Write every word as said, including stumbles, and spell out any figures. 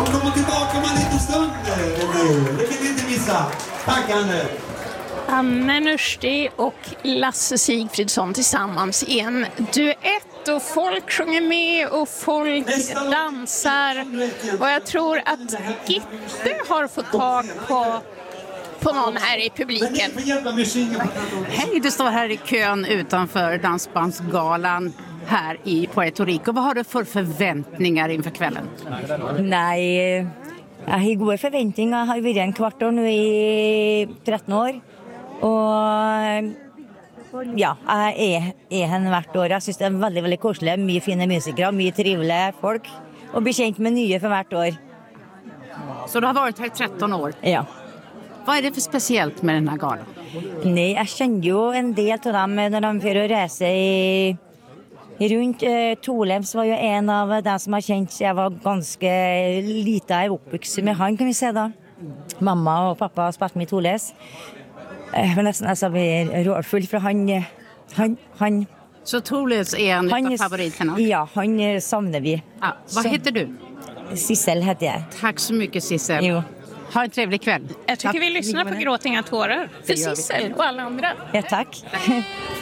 kommer tillbaka om en liten stund. Det vill ni inte missa. Tack, Anne. Anne Nursti och Lasse Sigfridsson tillsammans i en duett och folk sjunger med och folk dansar. Och jag tror att Gitte har fått tag på, på någon här i publiken. Hej, du står här i kön utanför Dansbandsgalan här i Puerto Rico. Vad har du för förväntningar inför kvällen? Nej, jag har goda förväntningar. Jag har varit en kvart år nu i tretton år. Och ja, jag är, är henne hvert år. Jag syns det är väldigt, väldigt koselig. Mye fina musiker, mye trivliga folk. Och bli känt med nya för hvert år. Så du har varit här i tretton år? Ja. Vad är det för speciellt med den här galan? Nej, jag känner ju en del av dem när de får resa i... Runt eh, Tolems var ju en av dem som har känt jag var ganska lite i uppvuxen med han, kan vi säga då. Mamma och pappa har spelat med Toles. Eh, men nästan alltså blir rådfull för han han han Så Toles är en han, av favoriterna. Ja, han savnar vi. Ja, vad så, heter du? Sissel heter jag. Tack så mycket, Sissel. Jo. Ha en trevlig kväll. Jag tycker tack. Vi lyssnar på Gråt inga tårar för Sissel och alla andra. Ja, tack.